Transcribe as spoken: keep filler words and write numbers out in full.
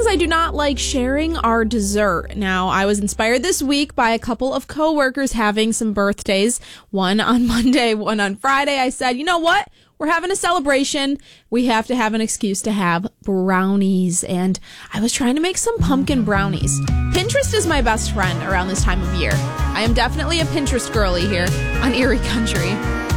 things I do not like sharing are dessert. Now, I was inspired this week by a couple of coworkers having some birthdays, one on Monday, one on Friday. I said, you know what? We're having a celebration. We have to have an excuse to have brownies. And I was trying to make some pumpkin brownies. Pinterest is my best friend around this time of year. I am definitely a Pinterest girly here on Erie Country.